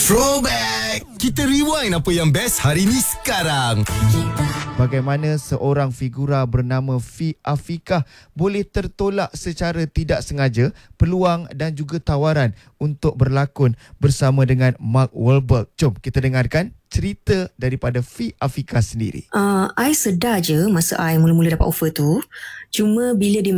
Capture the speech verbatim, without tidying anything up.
Throwback. Kita rewind apa yang best hari ni sekarang. Bagaimana seorang figura bernama Fi Afikah boleh tertolak secara tidak sengaja peluang dan juga tawaran untuk berlakon bersama dengan Mark Wahlberg. Jom kita dengarkan cerita daripada Fi Afikah sendiri. Uh, I sedar je masa I mula-mula dapat offer tu. Cuma bila dia